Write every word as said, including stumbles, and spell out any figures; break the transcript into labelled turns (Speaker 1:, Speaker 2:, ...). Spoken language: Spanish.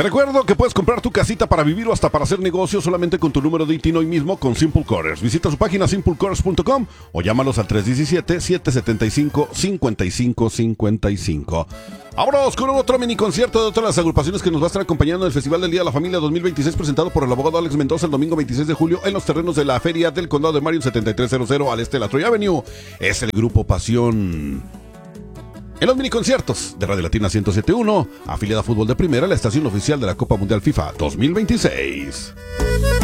Speaker 1: Te recuerdo que puedes comprar tu casita para vivir o hasta para hacer negocio solamente con tu número de I T I N hoy mismo con Simple Cores. Visita su página simple cores punto com o llámalos al tres uno siete, siete siete cinco, cinco cinco cinco cinco. Vámonos con otro mini concierto de otra de las agrupaciones que nos va a estar acompañando en el Festival del Día de la Familia dos mil veintiséis, presentado por el abogado Alex Mendoza el domingo veintiséis de julio en los terrenos de la Feria del Condado de Marion setenta y tres cero cero al este de la Troy Avenue. Es el grupo Pasión. En los mini conciertos de Radio Latina ciento siete punto uno, afiliada a Fútbol de Primera, la estación oficial de la Copa Mundial FIFA dos mil veintiséis.